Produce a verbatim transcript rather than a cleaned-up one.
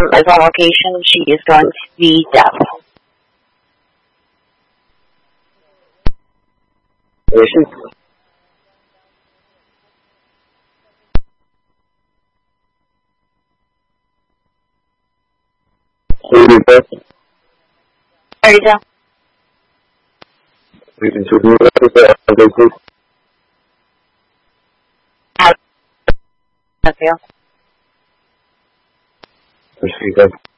as a location, she is going to be deaf. Patient. Rita. Reading to me, what is that? How do you feel? Proceed.